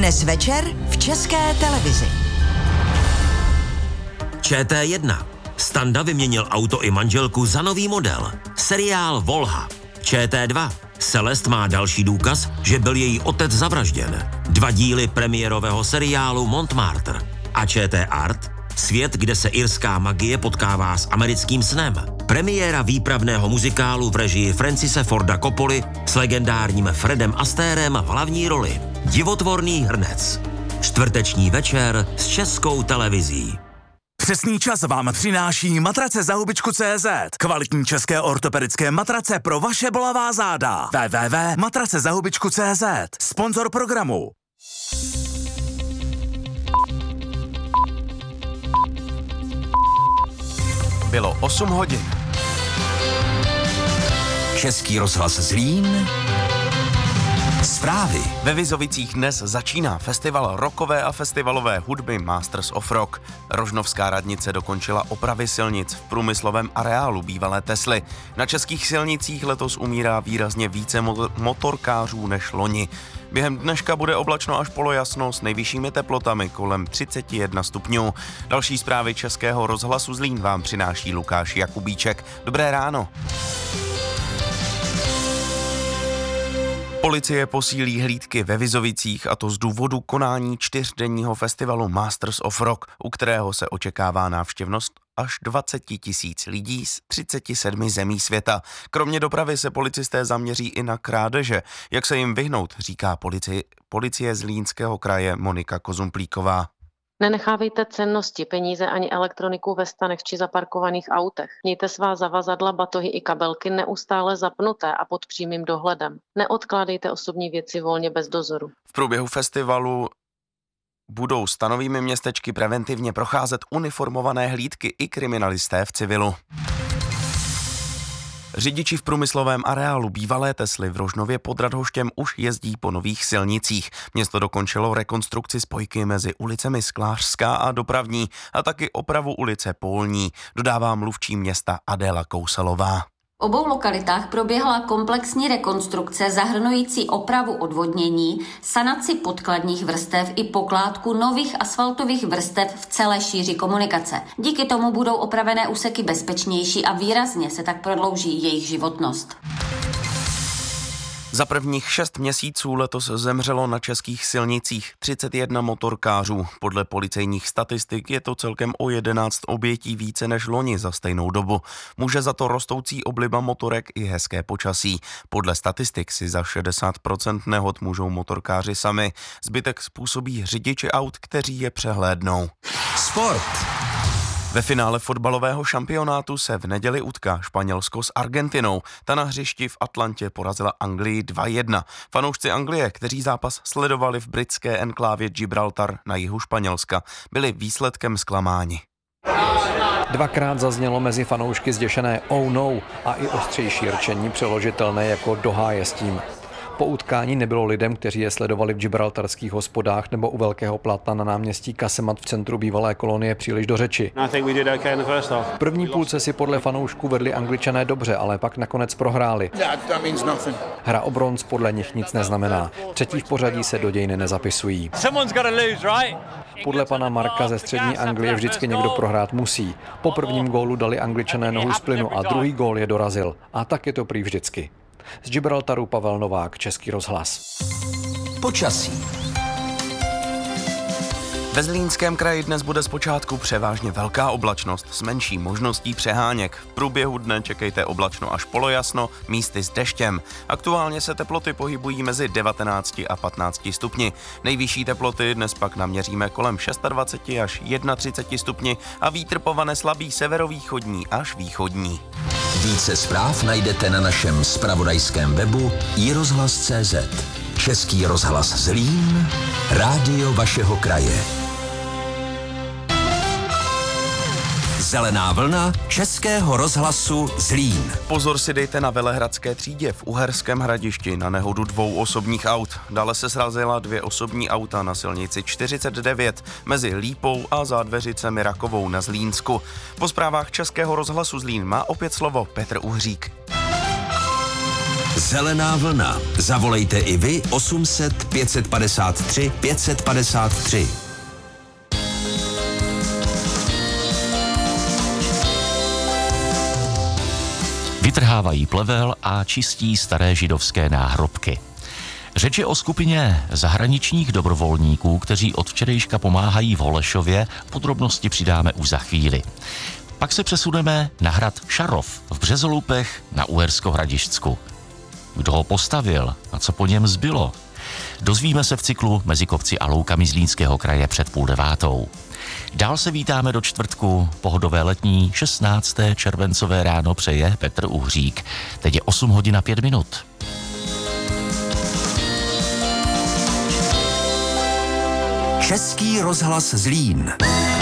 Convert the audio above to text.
Dnes večer v České televizi. ČT1. Standa vyměnil auto i manželku za nový model. Seriál Volha. ČT2. Celest má další důkaz, že byl její otec zavražděn. 2 díly premiérového seriálu Montmartre. A ČT Art. Svět, kde se irská magie potkává s americkým snem. Premiéra výpravného muzikálu v režii Francise Forda Coppoli s legendárním Fredem Astérem v hlavní roli. Divotvorný hrnec. Čtvrteční večer s Českou televizí. Přesný čas vám přináší matrace za hubičku.cz. Kvalitní české ortopedické matrace pro vaše bolavá záda. www.matracezahubičku.cz. Sponzor programu. Bylo 8 hodin. Český rozhlas Zlín. Zprávy. Ve Vizovicích dnes začíná festival rockové a festivalové hudby Masters of Rock. Rožnovská radnice dokončila opravy silnic v průmyslovém areálu bývalé Tesly. Na českých silnicích letos umírá výrazně více motorkářů než loni. Během dneška bude oblačno až polojasno s nejvyššími teplotami kolem 31 stupňů. Další zprávy Českého rozhlasu Zlín vám přináší Lukáš Jakubíček. Dobré ráno. Policie posílí hlídky ve Vizovicích, a to z důvodu konání 4denního festivalu Masters of Rock, u kterého se očekává návštěvnost až 20 000 lidí z 37 zemí světa. Kromě dopravy se policisté zaměří i na krádeže. Jak se jim vyhnout, říká policie Zlínského kraje Monika Kozumplíková. Nenechávejte cennosti, peníze ani elektroniku ve stanech či zaparkovaných autech. Mějte svá zavazadla, batohy i kabelky neustále zapnuté a pod přímým dohledem. Neodkládejte osobní věci volně bez dozoru. V průběhu festivalu budou stanovými městečky preventivně procházet uniformované hlídky i kriminalisté v civilu. Řidiči v průmyslovém areálu bývalé Tesly v Rožnově pod Radhoštěm už jezdí po nových silnicích. Město dokončilo rekonstrukci spojky mezi ulicemi Sklářská a Dopravní a taky opravu ulice Polní, dodává mluvčí města Adéla Kouselová. V obou lokalitách proběhla komplexní rekonstrukce zahrnující opravu odvodnění, sanaci podkladních vrstev i pokládku nových asfaltových vrstev v celé šíři komunikace. Díky tomu budou opravené úseky bezpečnější a výrazně se tak prodlouží jejich životnost. Za prvních 6 měsíců letos zemřelo na českých silnicích 31 motorkářů. Podle policejních statistik je to celkem o 11 obětí více než loni za stejnou dobu. Může za to rostoucí obliba motorek i hezké počasí. Podle statistik si za 60% nehod můžou motorkáři sami. Zbytek způsobí řidiči aut, kteří je přehlédnou. Sport. Ve finále fotbalového šampionátu se v neděli utká Španělsko s Argentinou. Ta na hřišti v Atlantě porazila Anglii 2-1. Fanoušci Anglie, kteří zápas sledovali v britské enklávě Gibraltar na jihu Španělska, byli výsledkem zklamáni. Dvakrát zaznělo mezi fanoušky zděšené oh no a i ostřejší rčení přeložitelné jako do háje s tím. Po utkání nebylo lidem, kteří je sledovali v gibraltarských hospodách nebo u velkého plátna na náměstí Casemat v centru bývalé kolonie, příliš do řeči. V první půlce si podle fanoušků vedli Angličané dobře, ale pak nakonec prohráli. Hra o bronz podle nich nic neznamená. Třetí v pořadí se do dějiny nezapisují. Podle pana Marka ze střední Anglie vždycky někdo prohrát musí. Po prvním gólu dali Angličané nohu z plynu a druhý gól je dorazil. A tak je to prý vždycky. Z Gibraltaru Pavel Novák, Český rozhlas. Počasí. Ve Zlínském kraji dnes bude zpočátku převážně velká oblačnost s menší možností přeháněk. V průběhu dne čekejte oblačno až polojasno, místy s deštěm. Aktuálně se teploty pohybují mezi 19 a 15 stupni. Nejvyšší teploty dnes pak naměříme kolem 26 až 31 stupni a vítr povane slabý severovýchodní až východní. Více zpráv najdete na našem zpravodajském webu iRozhlas.cz. Český rozhlas Zlín, rádio vašeho kraje. Zelená vlna Českého rozhlasu Zlín. Pozor si dejte na Velehradské třídě v Uherském Hradišti na nehodu 2 osobních aut. Dále se srazila 2 osobní auta na silnici 49 mezi Lípou a Zádveřicemi Rakovou na Zlínsku. Po zprávách Českého rozhlasu Zlín má opět slovo Petr Uhřík. Zelená vlna. Zavolejte i vy 800 553 553. Vytrhávají plevel a čistí staré židovské náhrobky. Řeč je o skupině zahraničních dobrovolníků, kteří od včerejška pomáhají v Holešově. Podrobnosti přidáme už za chvíli. Pak se přesuneme na hrad Šarov v Březolupech na Uhersko-Hradišťsku. Kdo ho postavil a co po něm zbylo? Dozvíme se v cyklu Mezi kopci a loukami Zlínského kraje před 8:30. Dál se vítáme do čtvrtku, pohodové letní 16. červencové ráno přeje Petr Uhřík. Teď je 8:05. Český rozhlas Zlín.